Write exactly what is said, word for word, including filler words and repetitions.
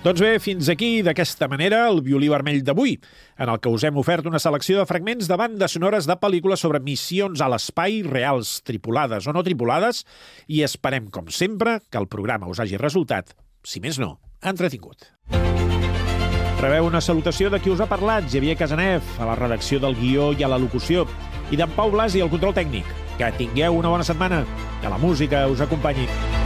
Doncs bé, fins aquí, d'aquesta manera, el violí vermell d'avui, en el que us hem ofert una selecció de fragments de bandes sonores de pel·lícules sobre missions a l'espai, reals, tripulades o no tripulades, i esperem, com sempre, que el programa us hagi resultat, si més no, entretingut. Rebeu una salutació de qui us ha parlat, Xavier Casanev, a la redacció del guió i a la locució, i d'en Pau Blasi al control tècnic. Que tingueu una bona setmana, que la música us acompanyi.